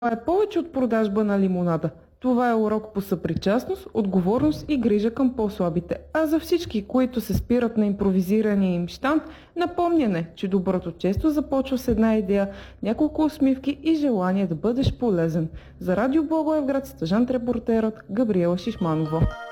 Това е повече от продажба на лимонада. Това е урок по съпричастност, отговорност и грижа към по-слабите. А за всички, които се спират на импровизирания им щанд, напомняне, че доброто често започва с една идея, няколко усмивки и желание да бъдеш полезен. За Радио Благоевград стажант репортерът Габриела Шишманова.